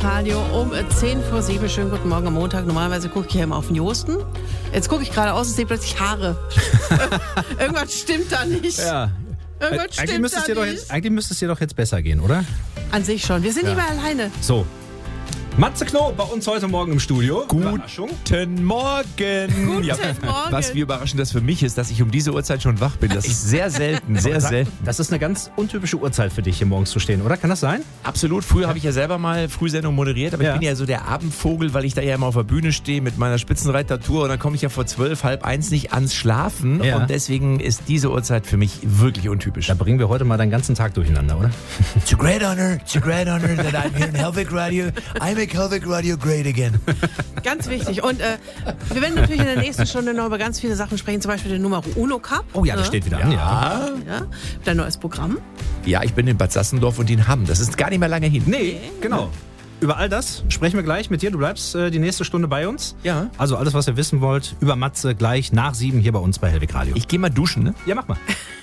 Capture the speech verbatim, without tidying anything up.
Radio um zehn vor sieben. Schönen guten Morgen am Montag. Normalerweise gucke ich ja immer auf den Josten. Jetzt gucke ich gerade aus und sehe plötzlich Haare. Irgendwas stimmt da nicht. Ja. Irgendwas Eigentlich stimmt müsste, es dir da doch nicht. jetzt, eigentlich müsste es dir doch jetzt besser gehen, oder? An sich schon. Wir sind Ja. nicht mehr alleine. So. Matze Knob bei uns heute Morgen im Studio. Überraschung. Guten Morgen. Guten Ja, Morgen. was wie überraschend das für mich ist, dass ich um diese Uhrzeit schon wach bin. Das ist sehr selten, sehr Sag, selten. Das ist eine ganz untypische Uhrzeit für dich, hier morgens zu stehen, oder? Kann das sein? Absolut. Früher habe ich ja selber mal Frühsendung moderiert, aber Ja. ich bin ja so der Abendvogel, weil ich da ja immer auf der Bühne stehe mit meiner Spitzenreitertour und dann komme ich ja vor zwölf, halb eins nicht ans Schlafen Ja. und deswegen ist diese Uhrzeit für mich wirklich untypisch. Da bringen wir heute mal deinen ganzen Tag durcheinander, oder? It's a great honor, it's a great honor that I'm here in Helvig Radio. I make Helvig Radio great again. Ganz wichtig. Und äh, wir werden natürlich in der nächsten Stunde noch über ganz viele Sachen sprechen. Zum Beispiel den Numero Uno Cup. Oh ja, das Ne? steht wieder an. Ja. Ja, dein neues Programm. Ja, ich bin in Bad Sassendorf und in Hamm. Das ist gar nicht mehr lange hin. Nee, genau. Über all das sprechen wir gleich mit dir. Du bleibst äh, die nächste Stunde bei uns. Ja. Also alles, was ihr wissen wollt, über Matze gleich nach sieben hier bei uns bei Helvig Radio. Ich gehe mal duschen, ne? Ja, mach mal.